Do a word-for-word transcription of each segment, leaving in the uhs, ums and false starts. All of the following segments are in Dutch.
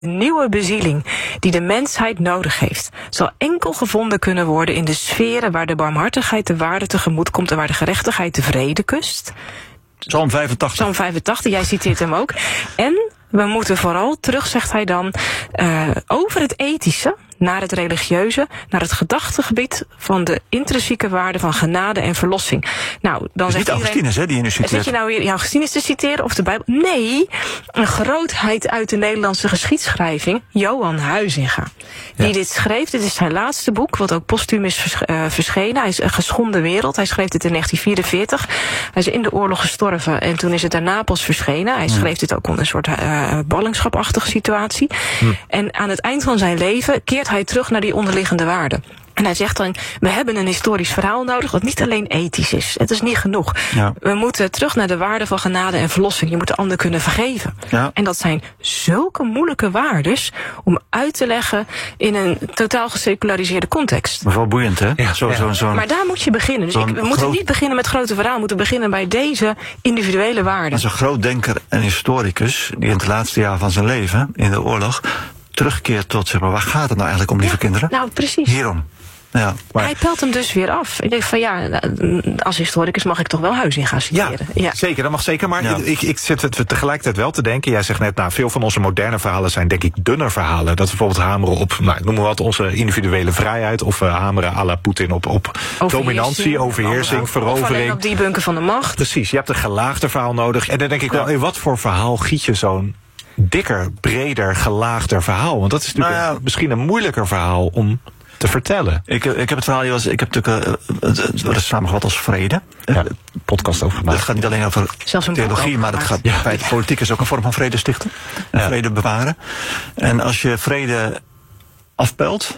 nieuwe bezieling die de mensheid nodig heeft, zal enkel gevonden kunnen worden in de sferen waar de barmhartigheid de waarde tegemoet komt en waar de gerechtigheid de vrede kust. Psalm vijfentachtig. Psalm vijfentachtig, jij citeert hem ook. En we moeten vooral terug, zegt hij dan, uh, over het ethische naar het religieuze, naar het gedachtegebied van de intrinsieke waarde van genade en verlossing. Nou, dan is zegt niet iedereen, Augustinus, hè, die je nu citeert. zit je nou weer Augustinus te citeren of de Bijbel? Nee, een grootheid uit de Nederlandse geschiedschrijving, Johan Huizinga. Die ja. dit schreef, dit is zijn laatste boek, wat ook postuum is vers, uh, verschenen. Hij is een geschonden wereld, hij schreef dit in negentien vierenveertig. Hij is in de oorlog gestorven en toen is het daarna pas verschenen. Hij schreef dit ook onder een soort uh, ballingschapachtige situatie. Hm. En aan het eind van zijn leven keert hij terug naar die onderliggende waarden. En hij zegt dan, we hebben een historisch verhaal nodig dat niet alleen ethisch is. Het is niet genoeg. Ja. We moeten terug naar de waarde van genade en verlossing. Je moet de ander kunnen vergeven. Ja. En dat zijn zulke moeilijke waardes om uit te leggen in een totaal geseculariseerde context. Maar wel boeiend, hè? Ja. Zo, zo, zo, maar daar moet je beginnen. Dus ik, we moeten groot... niet beginnen met grote verhaal. We moeten beginnen bij deze individuele waarden. Als een groot denker en historicus die in het laatste jaar van zijn leven in de oorlog terugkeert tot, zeg maar, waar gaat het nou eigenlijk om, lieve ja, kinderen? Nou, precies. Hierom. Ja, maar hij pelt hem dus weer af. Ik denk van ja, als historicus mag ik toch wel Huizinga citeren. Ja, ja, zeker, dat mag zeker. Maar ja. ik, ik zit het tegelijkertijd wel te denken. Jij zegt net, nou, veel van onze moderne verhalen zijn denk ik dunner verhalen. Dat we bijvoorbeeld hameren op, nou, noem maar wat, onze individuele vrijheid. Of uh, hameren à la Poetin op, op dominantie, overheersing, verovering. Of alleen op die bunker van de macht. Precies, je hebt een gelaagder verhaal nodig. En dan denk ik wel, in wat voor verhaal giet je zo'n dikker, breder, gelaagder verhaal? Want dat is natuurlijk nou ja, een, misschien een moeilijker verhaal om te vertellen. Ik, ik heb het verhaal, ik heb natuurlijk uh, het wordt samengevat als vrede. Ja, podcast over gemaakt. Het gaat niet alleen over theologie, maar het gaat ja. bij het politiek is ook een vorm van vrede stichten. En ja. vrede bewaren. En als je vrede afpelt,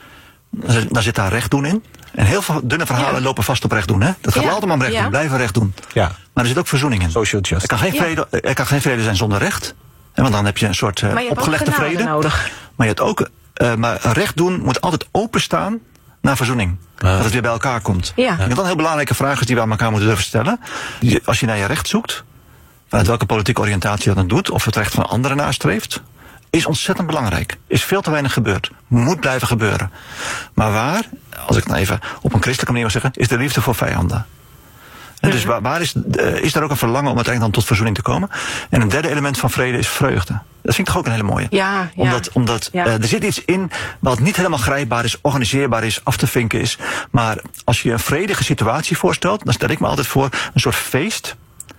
dan zit daar recht doen in. En heel veel dunne verhalen ja. lopen vast op recht doen. Hè? Dat gaat ja. altijd maar om recht ja. doen. Blijven recht doen. Ja. Maar er zit ook verzoening in. Social justice. Er kan geen vrede, ja. er kan geen vrede zijn zonder recht. Want dan heb je een soort uh, opgelegde vrede. Nodig. Maar je hebt ook Uh, maar recht doen moet altijd openstaan naar verzoening. Ja. Dat het weer bij elkaar komt. Ja. En dan een heel belangrijke vraag is die we aan elkaar moeten durven stellen. Als je naar je recht zoekt, vanuit welke politieke oriëntatie dat dan doet, of het recht van anderen nastreeft, is ontzettend belangrijk. Is veel te weinig gebeurd. Moet blijven gebeuren. Maar waar, als ik het nou even op een christelijke manier wil zeggen, is de liefde voor vijanden. En dus waar, waar is, uh, is er ook een verlangen om uiteindelijk dan tot verzoening te komen? En een derde element van vrede is vreugde. Dat vind ik toch ook een hele mooie. Ja, ja. Omdat, omdat ja. uh, er zit iets in wat niet helemaal grijpbaar is, organiseerbaar is, af te vinken is. Maar als je een vredige situatie voorstelt, dan stel ik me altijd voor een soort feest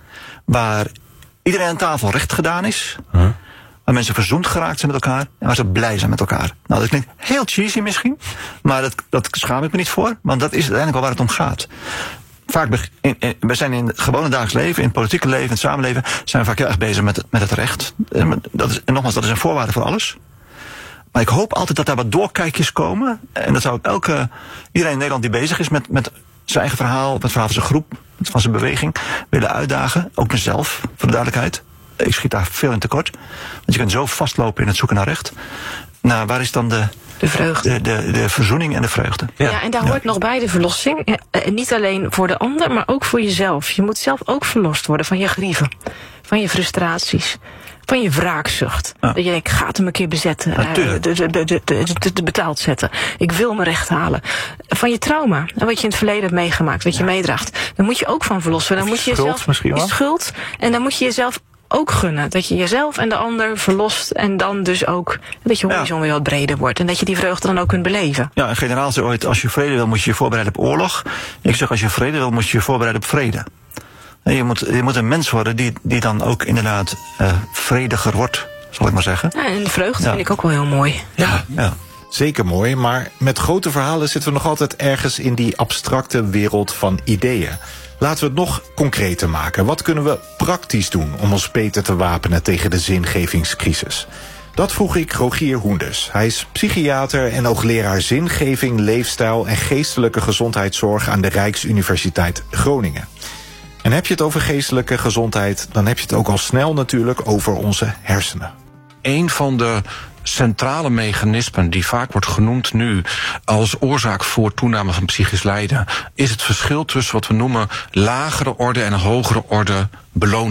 waar iedereen aan tafel recht gedaan is. Huh? Waar mensen verzoend geraakt zijn met elkaar en waar ze blij zijn met elkaar. Nou, dat klinkt heel cheesy misschien, maar dat, dat schaam ik me niet voor, want dat is uiteindelijk wel waar het om gaat. Vaak, in, in, we zijn in het gewone dagelijks leven, in het politieke leven, in het samenleven, zijn we vaak heel erg bezig met, met het recht. En, dat is, en nogmaals, dat is een voorwaarde voor alles. Maar ik hoop altijd dat daar wat doorkijkjes komen. En dat zou ik elke, iedereen in Nederland die bezig is met, met zijn eigen verhaal, met het verhaal van zijn groep, van zijn beweging, willen uitdagen. Ook mezelf, voor de duidelijkheid. Ik schiet daar veel in tekort. Want je kunt zo vastlopen in het zoeken naar recht. Nou, waar is dan de... De vreugde. De, de, de verzoening en de vreugde. Ja, ja en daar ja. hoort nog bij de verlossing. En niet alleen voor de ander, maar ook voor jezelf. Je moet zelf ook verlost worden van je grieven. Van je frustraties. Van je wraakzucht. Ja. Dat je denkt, ga het hem een keer bezetten. Ja, de, de, de, de, de, de betaald zetten. Ik wil me recht halen. Van je trauma. En wat je in het verleden hebt meegemaakt. Wat ja. je meedraagt. Daar moet je ook van verlossen. Dan of moet je schuld jezelf, misschien wel. Je schuld. En dan moet je jezelf ook gunnen. Dat je jezelf en de ander verlost. En dan dus ook dat je horizon ja. weer wat breder wordt. En dat je die vreugde dan ook kunt beleven. Ja, een generaal zei ooit, als je vrede wil moet je je voorbereiden op oorlog. Ik zeg, als je vrede wil moet je je voorbereiden op vrede. En je moet, je moet een mens worden die, die dan ook inderdaad uh, vrediger wordt, zal ik maar zeggen. Ja, en de vreugde ja. vind ik ook wel heel mooi. Ja, ja. Zeker mooi, maar met grote verhalen zitten we nog altijd ergens in die abstracte wereld van ideeën. Laten we het nog concreter maken. Wat kunnen we praktisch doen om ons beter te wapenen tegen de zingevingscrisis? Dat vroeg ik Rogier Hoenders. Hij is psychiater en hoogleraar zingeving, leefstijl en geestelijke gezondheidszorg aan de Rijksuniversiteit Groningen. En heb je het over geestelijke gezondheid, dan heb je het ook al snel natuurlijk over onze hersenen. Een van de centrale mechanismen die vaak wordt genoemd nu als oorzaak voor toename van psychisch lijden is het verschil tussen wat we noemen lagere orde en hogere orde beloning.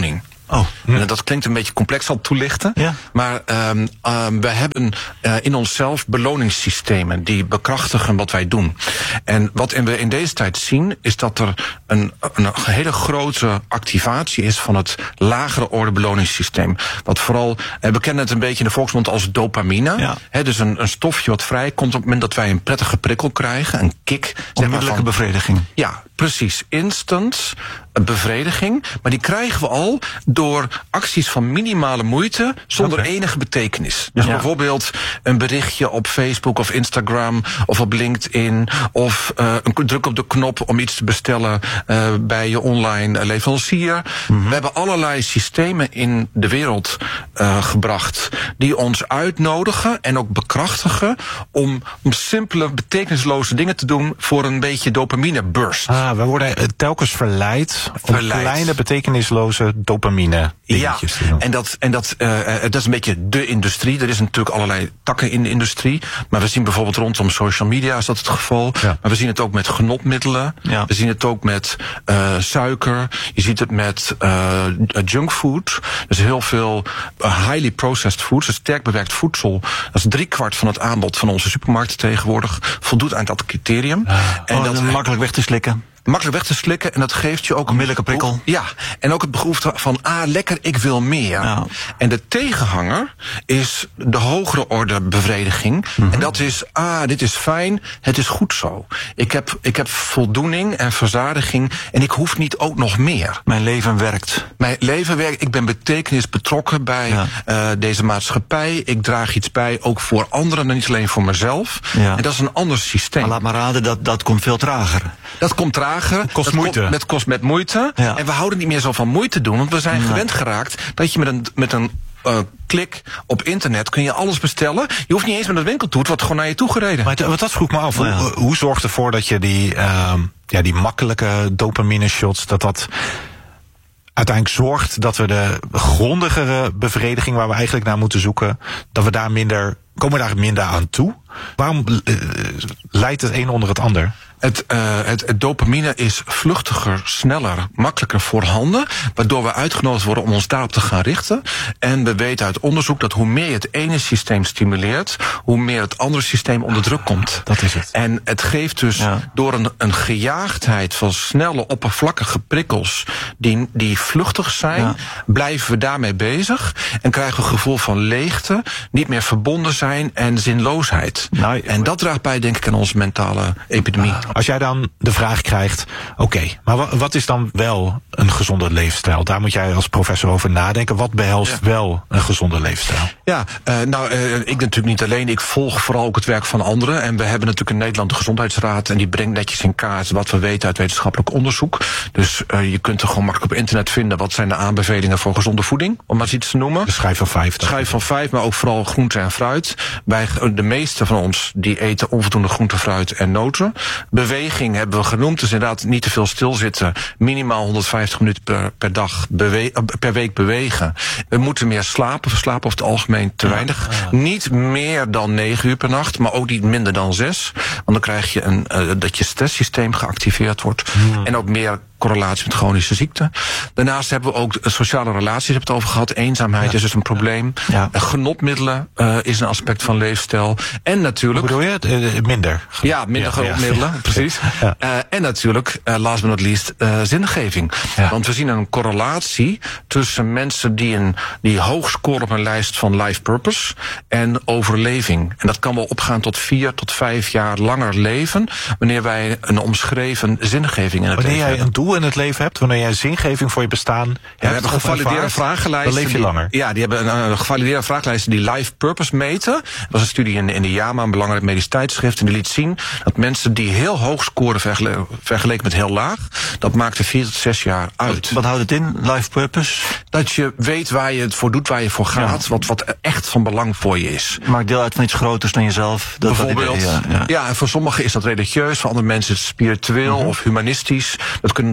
Oh. En dat klinkt een beetje complex al toelichten. Ja. Maar um, um, we hebben uh, in onszelf beloningssystemen die bekrachtigen wat wij doen. En wat we in deze tijd zien, is dat er een, een hele grote activatie is van het lagere orde beloningssysteem. Wat vooral, uh, we kennen het een beetje in de volksmond als dopamine. Ja. He, dus een, een stofje wat vrijkomt op het moment dat wij een prettige prikkel krijgen, een kick. Zeg maar, Onmiddellijke van, bevrediging. Ja, precies. Instant bevrediging. Maar die krijgen we al door acties van minimale moeite zonder Okay. enige betekenis. Dus Ja. bijvoorbeeld een berichtje op Facebook of Instagram of op LinkedIn of uh, een druk op de knop om iets te bestellen uh, bij je online leverancier. Mm-hmm. We hebben allerlei systemen in de wereld uh, gebracht die ons uitnodigen en ook bekrachtigen om, om simpele, betekenisloze dingen te doen voor een beetje dopamine burst. Ah, we worden uh, telkens verleid om Verleid. kleine betekenisloze dopamine dingetjes te doen. En dat, en dat, uh, dat is een beetje de industrie. Er is natuurlijk allerlei takken in de industrie. Maar we zien bijvoorbeeld rondom social media is dat het geval. Ja. Maar we zien het ook met genotmiddelen. Ja. We zien het ook met uh, suiker. Je ziet het met uh, junkfood. Dus heel veel uh, highly processed foods. Dus sterk bewerkt voedsel. Dat is driekwart van het aanbod van onze supermarkten tegenwoordig. Voldoet aan dat criterium. En En oh, dat makkelijk weg te slikken. makkelijk weg te slikken en dat geeft je ook Onmiddellijke prikkel. Ja, en ook het behoefte van, ah, lekker, ik wil meer. Ja. En de tegenhanger is de hogere orde bevrediging. Mm-hmm. En dat is, ah, dit is fijn, het is goed zo. Ik heb, ik heb voldoening en verzadiging en ik hoef niet ook nog meer. Mijn leven werkt. Mijn leven werkt, ik ben betekenis betrokken bij Ja. uh, deze maatschappij. Ik draag iets bij, ook voor anderen en niet alleen voor mezelf. Ja. En dat is een ander systeem. Maar laat maar raden, dat, dat komt veel trager. Dat komt trager. Kost dat moeite. Komt met, kost met moeite. Ja. En we houden niet meer zo van moeite doen. Want we zijn Ja. gewend geraakt dat je met een, met een uh, klik op internet kun je alles bestellen. Je hoeft niet eens met een winkeltoet, het wordt gewoon naar je toe gereden. Maar het- dat vroeg me af. Oh, ja. Hoe, hoe zorgt ervoor dat je die, uh, ja, die makkelijke dopamine shots, dat dat uiteindelijk zorgt dat we de grondigere bevrediging waar we eigenlijk naar moeten zoeken, dat we daar minder, komen we daar minder aan toe? Waarom uh, leidt het een onder het ander? Het, uh, het, het dopamine is vluchtiger, sneller, makkelijker voorhanden, waardoor we uitgenodigd worden om ons daarop te gaan richten. En we weten uit onderzoek dat hoe meer je het ene systeem stimuleert, hoe meer het andere systeem onder druk komt. Dat is het. En het geeft dus Ja. door een, een gejaagdheid van snelle, oppervlakkige prikkels die, die vluchtig zijn, Ja. blijven we daarmee bezig en krijgen we een gevoel van leegte, niet meer verbonden zijn en zinloosheid. Nou, en dat draagt bij, denk ik, aan onze mentale epidemie. Als jij dan de vraag krijgt, oké, okay, maar wa- wat is dan wel een gezonde leefstijl? Daar moet jij als professor over nadenken. Wat behelst Ja. wel een gezonde leefstijl? Ja, uh, nou, uh, ik natuurlijk niet alleen. Ik volg vooral ook het werk van anderen. En we hebben natuurlijk in Nederland de Gezondheidsraad. En die brengt netjes in kaart wat we weten uit wetenschappelijk onderzoek. Dus uh, je kunt er gewoon makkelijk op internet vinden. Wat zijn de aanbevelingen voor gezonde voeding? Om maar eens iets te noemen. De schijf van vijf. dat- Schijf van vijf, maar ook vooral groente en fruit. Wij, de meeste van ons die eten onvoldoende groente, fruit en noten. Beweging hebben we genoemd. Dus inderdaad niet te veel stilzitten. Minimaal honderdvijftig minuten per, per dag bewe- per week bewegen. We moeten meer slapen. We slapen over het algemeen te weinig. Niet meer dan negen uur per nacht, maar ook niet minder dan zes. Want dan krijg je een, uh, dat je stresssysteem geactiveerd wordt. En ook meer correlatie met chronische ziekten. Daarnaast hebben we ook sociale relaties, hebben we het over gehad. Eenzaamheid Ja. is dus een probleem. Ja. Uh, genotmiddelen uh, is een aspect van leefstijl. En Hoe natuurlijk... bedoel je het? Eh, minder. Ja, minder Ja, ja. genotmiddelen, precies. Ja. Uh, en natuurlijk, uh, last but not least, uh, zingeving. Ja. Want we zien een correlatie tussen mensen die, een, die hoog scoren op een lijst van life purpose en overleving. En dat kan wel opgaan tot vier tot vijf jaar langer leven, wanneer wij een omschreven zingeving in het Wanneer leven jij hebben. een doel in het leven hebt, wanneer jij zingeving voor je bestaan hebt, Ja, we hebben of gevalideerde ervaart, vragenlijsten. dan leef je die- langer. Ja, die hebben een, een gevalideerde vragenlijsten die life purpose meten. Dat was een studie in, in de JAMA, een belangrijk medisch tijdschrift. En die liet zien dat mensen die heel hoog scoren vergele- vergeleken met heel laag, dat maakte vier tot zes jaar uit. Wat houdt het in, life purpose? Dat je weet waar je het voor doet, waar je voor gaat, Ja. wat, wat echt van belang voor je is. Maakt deel uit van iets groters dan jezelf. Dat dat Bijvoorbeeld, idee, ja, ja, ja. en voor sommigen is dat religieus, voor andere mensen is het spiritueel Mhm. of humanistisch. Dat kunnen natuurlijk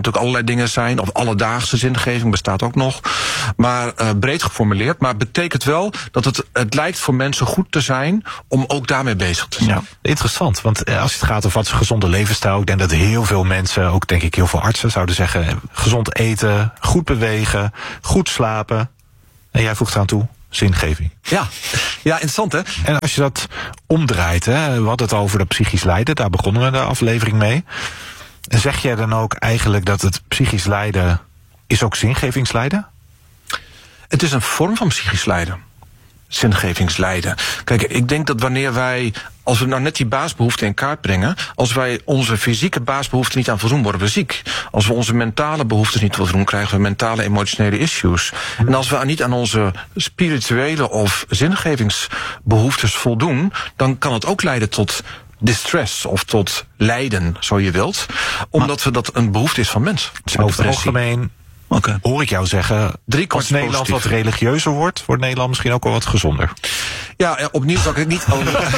ook allerlei dingen zijn. Of alledaagse zingeving bestaat ook nog. Maar uh, breed geformuleerd. Maar het betekent wel dat het, het lijkt voor mensen goed te zijn om ook daarmee bezig te zijn. Ja, interessant, want als het gaat over wat is gezonde levensstijl, ik denk dat heel veel mensen, ook denk ik heel veel artsen, zouden zeggen gezond eten, goed bewegen, goed slapen. En jij voegt eraan toe, zingeving. Ja, ja, interessant hè. En als je dat omdraait, hè, we hadden het over dat psychisch lijden, daar begonnen we de aflevering mee. En zeg jij dan ook eigenlijk dat het psychisch lijden is ook zingevingslijden? Het is een vorm van psychisch lijden. Zingevingslijden. Kijk, ik denk dat wanneer wij, als we nou net die baasbehoeften in kaart brengen, als wij onze fysieke baasbehoeften niet aan voldoen, worden we ziek. Als we onze mentale behoeften niet voldoen, krijgen we mentale emotionele issues. En als we niet aan onze spirituele of zingevingsbehoeftes voldoen, dan kan het ook leiden tot distress of tot lijden, zo je wilt. Omdat maar, we dat een behoefte is van mens. Over het algemeen okay. hoor ik jou zeggen, als Nederland wat religieuzer wordt, wordt Nederland misschien ook wel wat gezonder. Ja, opnieuw zou ik het niet...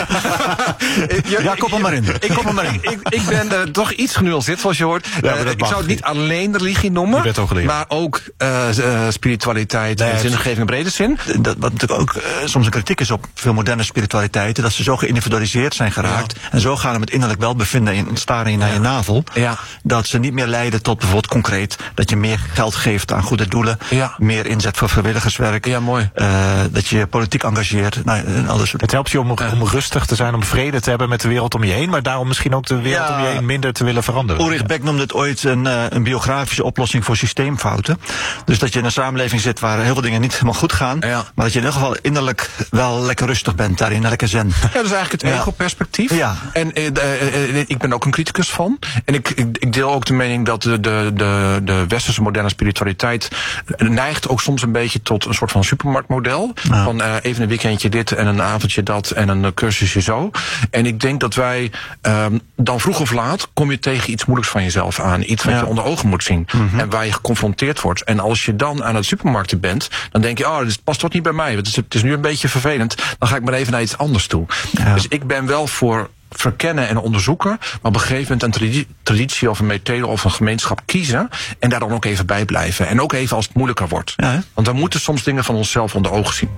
ja, kom er maar in. Ik, kom er maar in. ik, ik ben uh, toch iets genuanceerd, zoals je hoort. Ja, uh, ik zou het niet alleen religie noemen, maar ook uh, uh, spiritualiteit, nee, zingeving in brede zin. Dat, wat natuurlijk ook uh, soms een kritiek is op veel moderne spiritualiteiten, dat ze zo geïndividualiseerd zijn geraakt, ja. en zo gaan met innerlijk welbevinden in staren naar ja. je navel, ja. dat ze niet meer leiden tot bijvoorbeeld concreet dat je meer geld geeft aan goede doelen, ja. meer inzet voor vrijwilligerswerk, ja, mooi. Uh, dat je politiek engageert. Nou, het helpt je om, om rustig te zijn, om vrede te hebben met de wereld om je heen, maar daarom misschien ook de wereld ja, om je heen minder te willen veranderen. Ulrich Beck noemde het ooit een, uh, een biografische oplossing voor systeemfouten. Dus dat je in een samenleving zit waar heel veel dingen niet helemaal goed gaan, ja. maar dat je in ieder geval innerlijk wel lekker rustig bent daarin, lekker zen. Ja, dat is eigenlijk het ja. ego-perspectief. Ja. En uh, uh, uh, ik ben ook een criticus van. En ik, ik, ik deel ook de mening dat de, de, de, de westerse moderne spiritualiteit neigt ook soms een beetje tot een soort van supermarktmodel. Ja. Van uh, even een weekendje dit en een avondje dat en een cursusje zo. En ik denk dat wij um, dan vroeg of laat kom je tegen iets moeilijks van jezelf aan. Iets wat ja. je onder ogen moet zien. Mm-hmm. En waar je geconfronteerd wordt. En als je dan aan het supermarkten bent, dan denk je, oh, dit past toch niet bij mij. Het is, het is nu een beetje vervelend. Dan ga ik maar even naar iets anders toe. Ja. Dus ik ben wel voor verkennen en onderzoeken, maar op een gegeven moment een traditie of een methode of een gemeenschap kiezen en daar dan ook even bij blijven. En ook even als het moeilijker wordt. Ja, want we moeten soms dingen van onszelf onder ogen zien.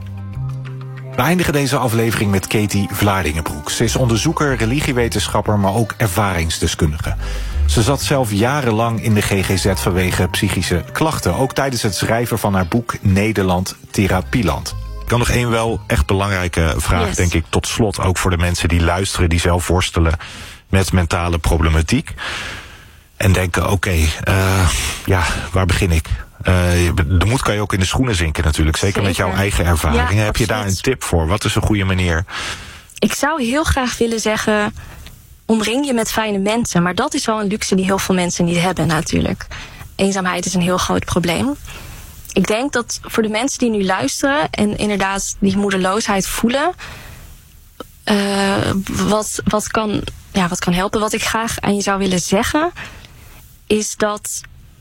We eindigen deze aflevering met Katie Vlaardingenbroek. Ze is onderzoeker, religiewetenschapper, maar ook ervaringsdeskundige. Ze zat zelf jarenlang in de G G Z vanwege psychische klachten. Ook tijdens het schrijven van haar boek Nederland Therapieland. Ik kan nog één wel echt belangrijke vraag, yes. denk ik, tot slot. Ook voor de mensen die luisteren, die zelf worstelen met mentale problematiek. En denken, oké, okay, uh, ja, waar begin ik? Uh, de moed kan je ook in de schoenen zinken natuurlijk. Zeker, Zeker. met jouw eigen ervaringen. Ja, Heb absoluut. je daar een tip voor? Wat is een goede manier? Ik zou heel graag willen zeggen, omring je met fijne mensen. Maar dat is wel een luxe die heel veel mensen niet hebben natuurlijk. Eenzaamheid is een heel groot probleem. Ik denk dat voor de mensen die nu luisteren en inderdaad die moedeloosheid voelen, uh, wat, wat, kan, ja, wat kan helpen, wat ik graag aan je zou willen zeggen, is dat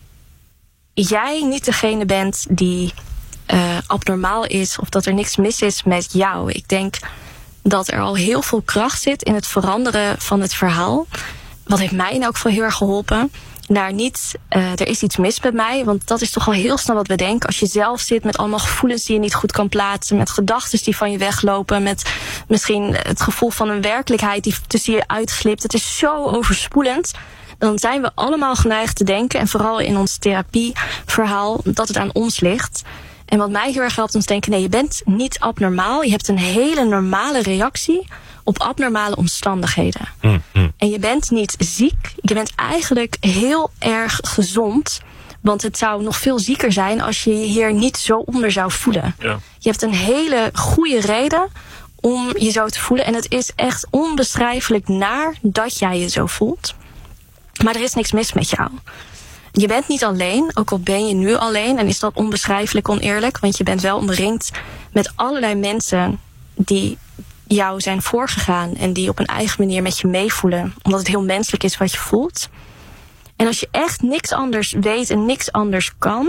jij niet degene bent die uh, abnormaal is of dat er niks mis is met jou. Ik denk dat er al heel veel kracht zit in het veranderen van het verhaal. Wat heeft mij in elk geval heel erg geholpen. Naar niet, uh, er is iets mis met mij. Want dat is toch al heel snel wat we denken. Als je zelf zit met allemaal gevoelens die je niet goed kan plaatsen. Met gedachten die van je weglopen. Met misschien het gevoel van een werkelijkheid die tussen je uitglipt. Het is zo overspoelend. Dan zijn we allemaal geneigd te denken. En vooral in ons therapieverhaal dat het aan ons ligt. En wat mij heel erg helpt om te denken, nee, je bent niet abnormaal. Je hebt een hele normale reactie op abnormale omstandigheden. Mm, mm. En je bent niet ziek. Je bent eigenlijk heel erg gezond. Want het zou nog veel zieker zijn als je je hier niet zo onder zou voelen. Ja. Je hebt een hele goede reden om je zo te voelen. En het is echt onbeschrijfelijk naar dat jij je zo voelt. Maar er is niks mis met jou. Je bent niet alleen, ook al ben je nu alleen. En is dat onbeschrijfelijk oneerlijk. Want je bent wel omringd met allerlei mensen die jou zijn voorgegaan. En die op een eigen manier met je meevoelen. Omdat het heel menselijk is wat je voelt. En als je echt niks anders weet en niks anders kan,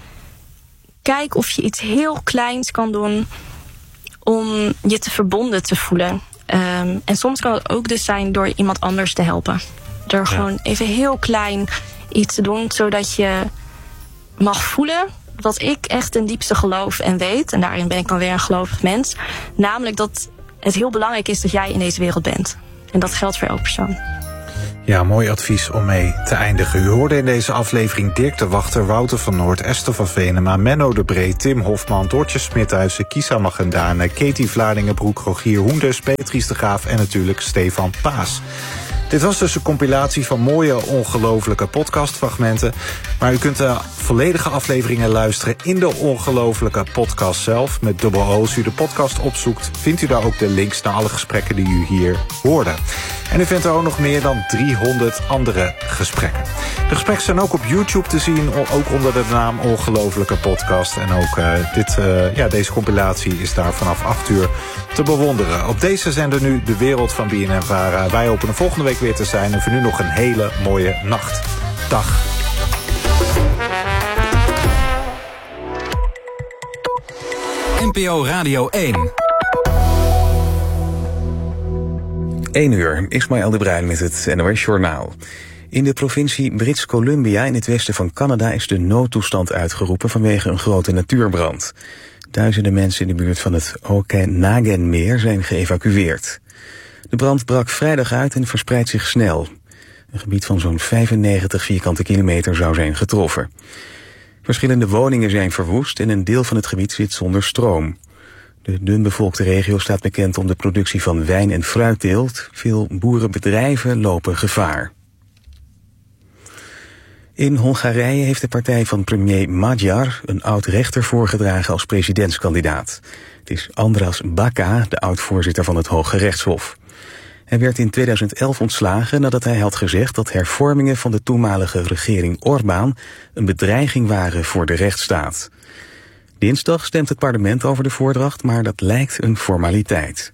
kijk of je iets heel kleins kan doen om je te verbonden te voelen. Um, en soms kan het ook dus zijn door iemand anders te helpen. Door ja. gewoon even heel klein iets te doen zodat je mag voelen wat ik echt ten diepste geloof en weet. En daarin ben ik dan weer een gelovig mens. Namelijk dat het heel belangrijk is dat jij in deze wereld bent. En dat geldt voor elk persoon. Ja, mooi advies om mee te eindigen. U hoorde in deze aflevering Dirk de Wachter, Wouter van Noord, Esther van Venema, Menno de Bree, Tim Hofman, Doortje Smithuizen, Kisa Magendane, Katie Vlaardingenbroek, Rogier Hoenders, Petries de Graaf en natuurlijk Stefan Paas. Dit was dus een compilatie van mooie, ongelofelijke podcastfragmenten. Maar u kunt de volledige afleveringen luisteren in de ongelofelijke podcast zelf. Met dubbel O. Als u de podcast opzoekt, vindt u daar ook de links naar alle gesprekken die u hier hoorde. En u vindt er ook nog meer dan driehonderd andere gesprekken. De gesprekken zijn ook op YouTube te zien, ook onder de naam Ongelofelijke Podcast. En ook uh, dit, uh, ja, deze compilatie is daar vanaf acht uur te bewonderen. Op deze zender nu De Wereld van B N N Vara. Wij hopen er volgende week weer te zijn en voor nu nog een hele mooie nacht. Dag. N P O Radio één. één uur, Ismaël de Bruin met het N O S Journaal. In de provincie British Columbia in het westen van Canada is de noodtoestand uitgeroepen vanwege een grote natuurbrand. Duizenden mensen in de buurt van het Okanaganmeer zijn geëvacueerd. De brand brak vrijdag uit en verspreidt zich snel. Een gebied van zo'n vijfennegentig vierkante kilometer zou zijn getroffen. Verschillende woningen zijn verwoest en een deel van het gebied zit zonder stroom. De dunbevolkte regio staat bekend om de productie van wijn- en fruitteelt. Veel boerenbedrijven lopen gevaar. In Hongarije heeft de partij van premier Magyar een oud-rechter voorgedragen als presidentskandidaat. Het is András Baka, de oud-voorzitter van het Hoge Rechtshof. Hij werd in tweeduizend elf ontslagen nadat hij had gezegd dat hervormingen van de toenmalige regering Orbán een bedreiging waren voor de rechtsstaat. Dinsdag stemt het parlement over de voordracht, maar dat lijkt een formaliteit.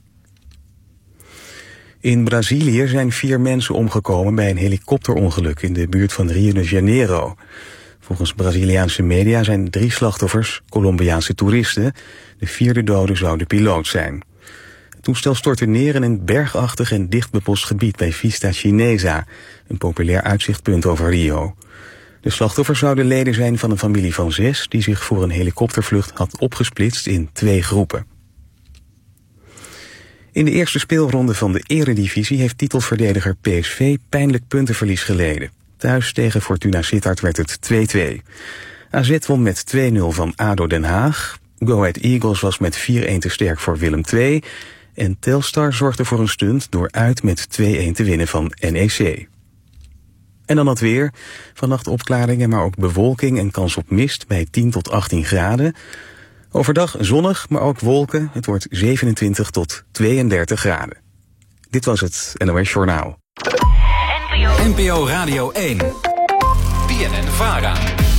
In Brazilië zijn vier mensen omgekomen bij een helikopterongeluk in de buurt van Rio de Janeiro. Volgens Braziliaanse media zijn drie slachtoffers Colombiaanse toeristen. De vierde dode zou de piloot zijn. Het toestel stortte neer in een bergachtig en dichtbepost gebied bij Vista Chinesa, een populair uitzichtpunt over Rio. De slachtoffers zouden leden zijn van een familie van zes die zich voor een helikoptervlucht had opgesplitst in twee groepen. In de eerste speelronde van de Eredivisie heeft titelverdediger P S V pijnlijk puntenverlies geleden. Thuis tegen Fortuna Sittard werd het twee-twee. A Z won met twee nul van A D O Den Haag. Go Ahead Eagles was met vier-een te sterk voor Willem twee. En Telstar zorgde voor een stunt door uit met twee-een te winnen van N E C. En dan het weer. Vannacht opklaringen, maar ook bewolking en kans op mist bij tien tot achttien graden. Overdag zonnig, maar ook wolken. Het wordt zevenentwintig tot tweeëndertig graden. Dit was het N O S Journaal. N P O Radio één. B N N Vara.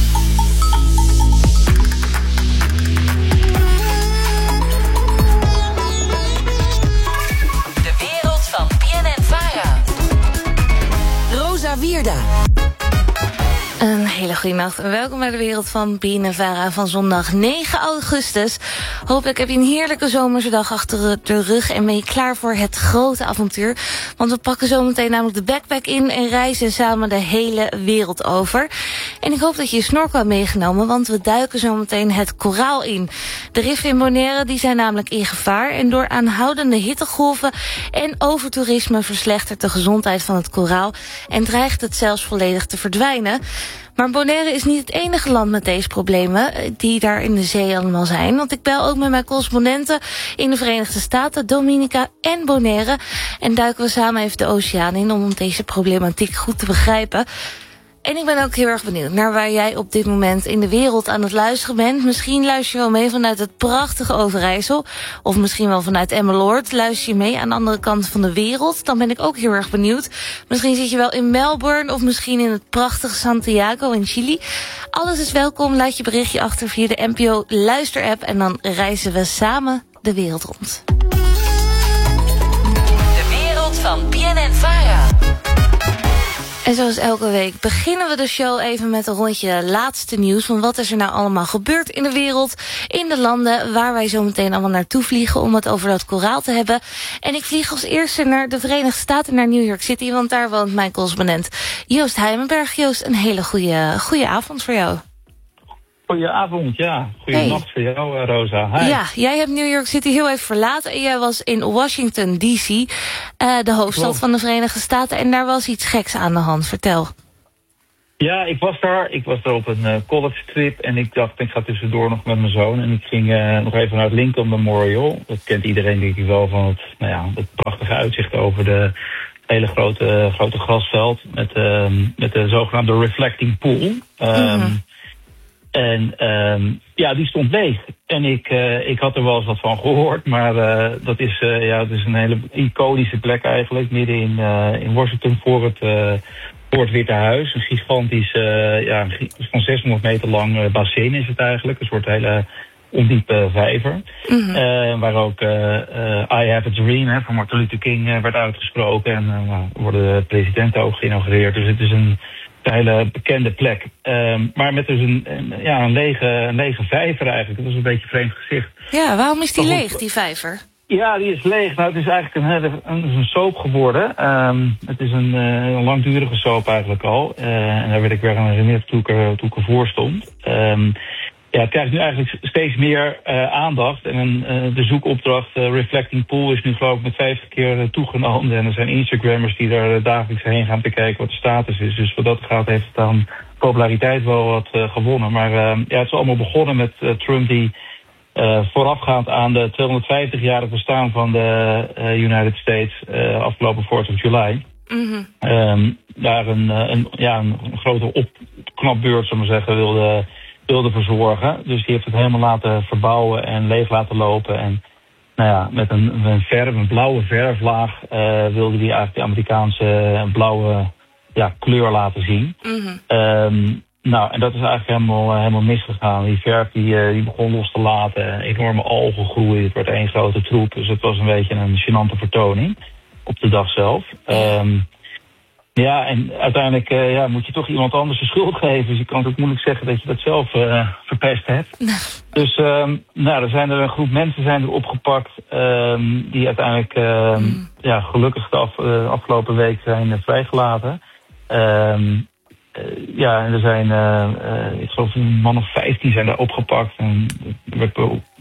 De wereld van B N N Vara. Rosa Wierda. Een hele goede nacht en welkom bij de wereld van B N N Vara van zondag negen augustus. Hopelijk heb je een heerlijke zomerse dag achter de rug en ben je klaar voor het grote avontuur. Want we pakken zometeen namelijk de backpack in en reizen samen de hele wereld over. En ik hoop dat je je snorkel hebt meegenomen, want we duiken zometeen het koraal in. De riffen in Bonaire die zijn namelijk in gevaar en door aanhoudende hittegolven en overtoerisme verslechtert de gezondheid van het koraal en dreigt het zelfs volledig te verdwijnen. Maar Bonaire is niet het enige land met deze problemen die daar in de zee allemaal zijn. Want ik bel ook met mijn correspondenten in de Verenigde Staten, Dominica en Bonaire. En duiken we samen even de oceaan in om deze problematiek goed te begrijpen. En ik ben ook heel erg benieuwd naar waar jij op dit moment in de wereld aan het luisteren bent. Misschien luister je wel mee vanuit het prachtige Overijssel. Of misschien wel vanuit Emmeloord. Luister je mee aan de andere kant van de wereld. Dan ben ik ook heel erg benieuwd. Misschien zit je wel in Melbourne of misschien in het prachtige Santiago in Chili. Alles is welkom. Laat je berichtje achter via de N P O luisterapp. En dan reizen we samen de wereld rond. De wereld van B N N Vara. En zoals elke week beginnen we de show even met een rondje laatste nieuws. Van wat is er nou allemaal gebeurd in de wereld, in de landen waar wij zo meteen allemaal naartoe vliegen om het over dat koraal te hebben. En ik vlieg als eerste naar de Verenigde Staten, naar New York City, want daar woont mijn correspondent Joost Heimenberg. Joost, een hele goede, goede avond voor jou. Goedenavond, ja. Goedenacht hey. voor jou, uh, Rosa. Hi. Ja, jij hebt New York City heel even verlaten en jij was in Washington D C, uh, de hoofdstad Klopt. van de Verenigde Staten. En daar was iets geks aan de hand. Vertel. Ja, ik was daar. Ik was daar op een uh, college trip en ik dacht, ik ga tussendoor nog met mijn zoon. En ik ging uh, nog even naar het Lincoln Memorial. Dat kent iedereen denk ik wel van het, nou ja, het prachtige uitzicht over de hele grote, uh, grote grasveld met, uh, met de zogenaamde reflecting pool. Um, mm-hmm. En um, ja, die stond leeg. En ik, uh, ik had er wel eens wat van gehoord, maar uh, dat is, uh, ja, het is een hele iconische plek eigenlijk, midden in, uh, in Washington voor het, uh, voor het Witte Huis. Een gigantisch, uh, ja, van zeshonderd meter lang uh, bassin is het eigenlijk, een soort hele ondiepe vijver. Mm-hmm. Uh, waar ook uh, uh, I Have a Dream hè, van Martin Luther King uh, werd uitgesproken en uh, worden de presidenten ook geïnaugureerd. Dus het is een een hele bekende plek. Um, maar met dus een, een, ja, een, lege, een lege vijver eigenlijk. Dat was een beetje een vreemd gezicht. Ja, waarom is die leeg, die vijver? Ja, die is leeg. Nou, het is eigenlijk een, hele, een, een soap geworden. Um, het is een, een langdurige soap eigenlijk al. Uh, en daar werd ik weer aan herinnerd toen ik, er, toen ik ervoor stond. Um, ja, het krijgt nu eigenlijk steeds meer uh, aandacht. En uh, de zoekopdracht uh, Reflecting Pool is nu geloof ik met vijftig keer uh, toegenomen. En er zijn Instagrammers die daar uh, dagelijks heen gaan te kijken wat de status is. Dus wat dat gaat heeft het aan populariteit wel wat uh, gewonnen. Maar uh, ja, het is allemaal begonnen met uh, Trump die uh, voorafgaand aan de tweehonderdvijftig-jarig bestaan van de uh, United States uh, afgelopen fourth of July. Mm-hmm. Um, daar een, een, ja, een grote opknapbeurt, zullen we zeggen, wilde... wilde verzorgen. Dus die heeft het helemaal laten verbouwen en leeg laten lopen. En nou ja, met een, een verf, een blauwe verflaag uh, wilde die eigenlijk de Amerikaanse blauwe ja, kleur laten zien. Mm-hmm. Um, nou, en dat is eigenlijk helemaal, helemaal misgegaan. Die verf die, uh, die begon los te laten. Enorme algen groeien. Het werd één grote troep. Dus het was een beetje een gênante vertoning op de dag zelf. Um, Ja, en uiteindelijk uh, ja, moet je toch iemand anders de schuld geven. Dus je kan het ook moeilijk zeggen dat je dat zelf uh, verpest hebt. Dus um, nou, er zijn er een groep mensen zijn er opgepakt um, die uiteindelijk uh, mm. ja, gelukkig de af, uh, afgelopen week zijn uh, vrijgelaten. Um, uh, ja, en er zijn, uh, uh, ik geloof een man of vijftien zijn daar opgepakt. En er werd